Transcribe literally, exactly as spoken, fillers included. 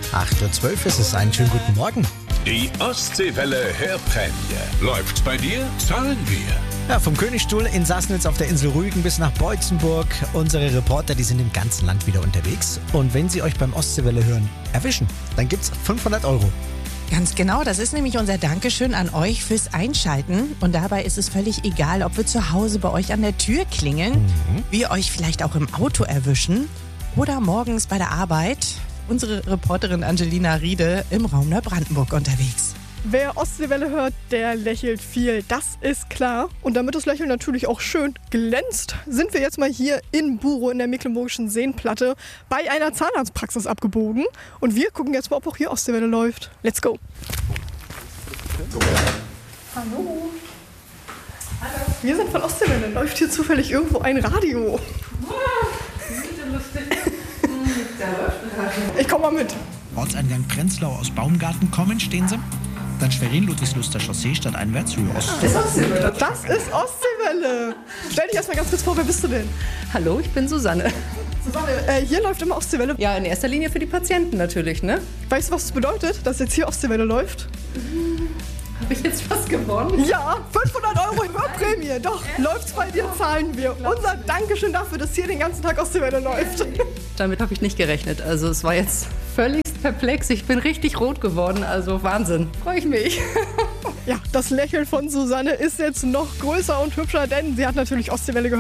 acht Uhr zwölf ist es. Einen schönen guten Morgen. Die Ostseewelle Hörprämie. Läuft's bei dir? Zahlen wir. Ja, vom Königstuhl in Sassnitz auf der Insel Rügen bis nach Beutzenburg. Unsere Reporter, die sind im ganzen Land wieder unterwegs. Und wenn sie euch beim Ostseewelle hören erwischen, dann gibt's fünfhundert Euro. Ganz genau, das ist nämlich unser Dankeschön an euch fürs Einschalten. Und dabei ist es völlig egal, ob wir zu Hause bei euch an der Tür klingeln, mhm. wir euch vielleicht auch im Auto erwischen oder morgens bei der Arbeit. Unsere Reporterin Angelina Riede im Raum Neubrandenburg unterwegs. Wer Ostseewelle hört, der lächelt viel, das ist klar. Und damit das Lächeln natürlich auch schön glänzt, sind wir jetzt mal hier in Burow in der Mecklenburgischen Seenplatte bei einer Zahnarztpraxis abgebogen. Und wir gucken jetzt mal, ob auch hier Ostseewelle läuft. Let's go! Hallo! Hallo! Wir sind von Ostseewelle. Läuft hier zufällig irgendwo ein Radio? Ich komm mal mit. Ortseingang Prenzlau aus Baumgarten kommen, stehen Sie. Dann Schwerin, Ludwigsluster Chaussee, stadteinwärts, Höhe Ost. Das ist Ostseewelle. Das ist Ostseewelle. Stell dich erstmal ganz kurz vor, wer bist du denn? Hallo, ich bin Susanne. Susanne, äh, hier läuft immer Ostseewelle. Ja, in erster Linie für die Patienten natürlich, ne? Weißt du, was das bedeutet, dass jetzt hier Ostseewelle läuft? Habe ich jetzt was gewonnen? Ja, fünfhundert Euro Hörprämie. Doch, läuft's bei dir, zahlen wir. Unser Dankeschön dafür, dass hier den ganzen Tag Ostseewelle läuft. Damit habe ich nicht gerechnet. Also es war jetzt völlig perplex. Ich bin richtig rot geworden. Also Wahnsinn. Freue ich mich. Ja, das Lächeln von Susanne ist jetzt noch größer und hübscher, denn sie hat natürlich Ostseewelle gehört.